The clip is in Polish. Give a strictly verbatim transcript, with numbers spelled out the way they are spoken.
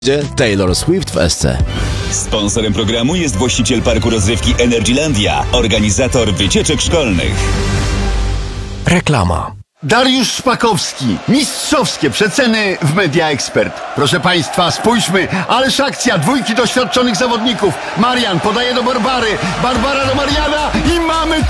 Taylor Swift w S C. Sponsorem programu jest właściciel parku rozrywki Energylandia, organizator wycieczek szkolnych. Reklama. Dariusz Szpakowski. Mistrzowskie przeceny w Media Expert. Proszę Państwa, spójrzmy, ależ akcja, dwójki doświadczonych zawodników. Marian podaje do Barbary, Barbara do Mariana i mamy